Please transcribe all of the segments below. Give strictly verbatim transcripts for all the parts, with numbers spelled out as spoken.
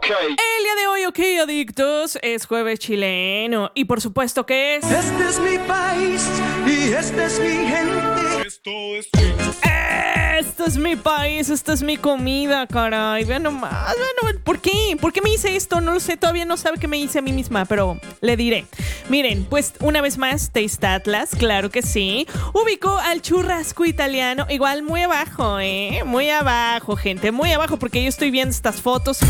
El día de hoy, ok, adictos, es jueves chileno. Y por supuesto que es... Este es mi país y esta es mi gente. Esto es... Esto es mi país, esta es mi comida, caray. Vean nomás, vean nomás. ¿Por qué? ¿Por qué me hice esto? No lo sé, todavía no sabe qué me hice a mí misma, pero le diré. Miren, pues una vez más, Taste Atlas, claro que sí. Ubicó al churrasco italiano, igual muy abajo, ¿eh? Muy abajo, gente, muy abajo, porque yo estoy viendo estas fotos.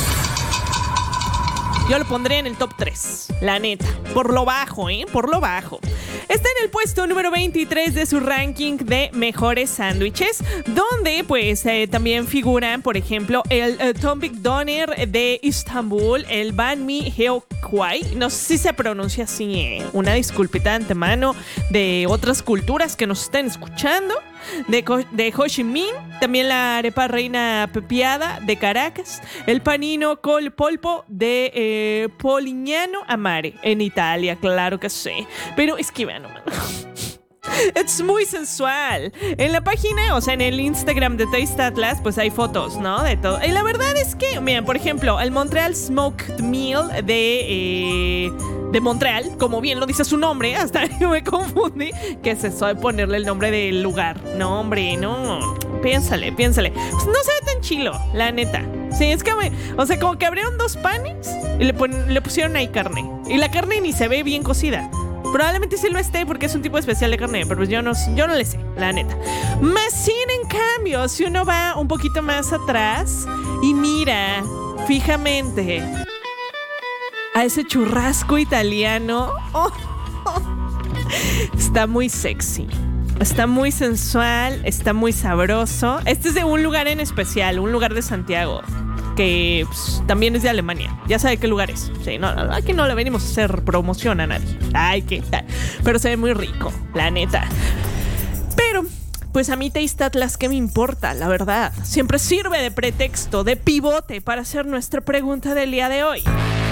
Yo lo pondré en el top tres, la neta. Por lo bajo, ¿eh? Por lo bajo. Está en el puesto número veintitrés de su ranking de mejores sándwiches, donde pues eh, también figuran, por ejemplo, el uh, Tombik Doner de Istambul, el Banh Mi Heokwai, no sé si se pronuncia así, ¿eh? Una disculpita de antemano de otras culturas que nos estén escuchando. De, de Ho Chi Minh, también la arepa reina pepiada de Caracas, el panino col polpo de eh, Polignano a Mare en Italia, claro que sí. Pero es que vean, es muy sensual. En la página, o sea, en el Instagram de Taste Atlas, pues hay fotos, ¿no? De todo. Y la verdad es que, miren, por ejemplo, el Montreal Smoked Meal de... Eh, de Montreal, como bien lo dice su nombre, hasta yo me confundí, que es eso de ponerle el nombre del lugar. No, hombre, no. Piénsale, piénsale. Pues no se ve tan chilo, la neta. Sí, es que me... O sea, como que abrieron dos panes y le, pon, le pusieron ahí carne. Y la carne ni se ve bien cocida. Probablemente sí lo esté porque es un tipo especial de carne, pero pues yo no, yo no le sé, la neta. Más sin en cambio, si uno va un poquito más atrás y mira fijamente a ese churrasco italiano, oh, oh, está muy sexy, está muy sensual, está muy sabroso. Este es de un lugar en especial, un lugar de Santiago, que pues, también es de Alemania. Ya sabe qué lugar es. Sí, no, aquí no le venimos a hacer promoción a nadie. Ay, qué tal. Pero se ve muy rico, la neta. Pero pues a mí Taste Atlas, ¿qué me importa? La verdad, siempre sirve de pretexto, de pivote para hacer nuestra pregunta del día de hoy.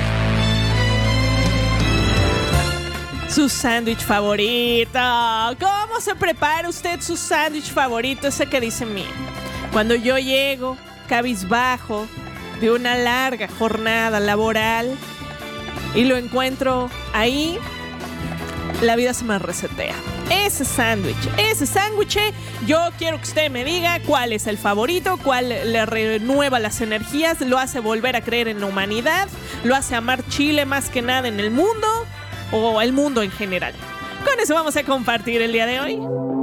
Su sándwich favorito. ¿Cómo se prepara usted su sándwich favorito? Ese que dice mí. Cuando yo llego cabizbajo de una larga jornada laboral y lo encuentro ahí, la vida se me resetea. Ese sándwich, ese sándwich, yo quiero que usted me diga cuál es el favorito, cuál le renueva las energías, lo hace volver a creer en la humanidad, lo hace amar Chile más que nada en el mundo, o el mundo en general. Con eso vamos a compartir el día de hoy.